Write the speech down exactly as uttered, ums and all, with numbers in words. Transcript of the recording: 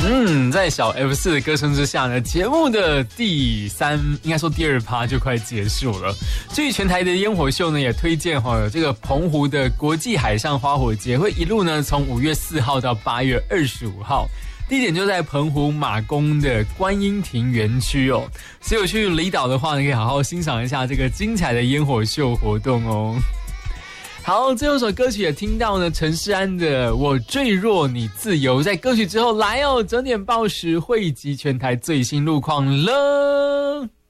嗯，在小 F 四的歌声之下呢，节目的第三，应该说第二趴就快结束了。至于全台的烟火秀呢，也推荐哈、哦，这个澎湖的国际海上花火节会一路呢从五月四号到八月二十五号。地点就在澎湖马公的观音亭园区哦，所以有去离岛的话呢，可以好好欣赏一下这个精彩的烟火秀活动哦。好，最后一首歌曲也听到呢，陈势安的《我坠若你自由》。在歌曲之后来哦，整点报时汇集全台最新路况了。